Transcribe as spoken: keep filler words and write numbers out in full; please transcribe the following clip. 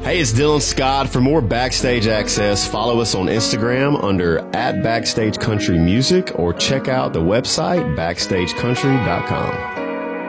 Hey, it's Dylan Scott. For more Backstage access, follow us on Instagram under at Backstage Country Music or check out the website backstage country dot com.